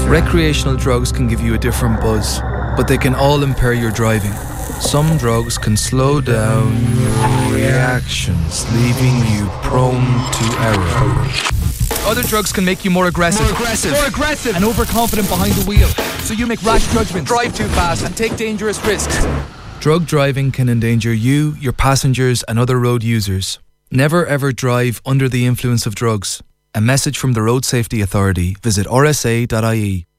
Recreational drugs can give you a different buzz, but they can all impair your driving. Some drugs can slow down your reactions, leaving you prone to error. Other drugs can make you more aggressive, and overconfident behind the wheel, so you make rash judgments, drive too fast and take dangerous risks. Drug driving can endanger you, your passengers and other road users. Never ever drive under the influence of drugs. A message from the Road Safety Authority. Visit rsa.ie.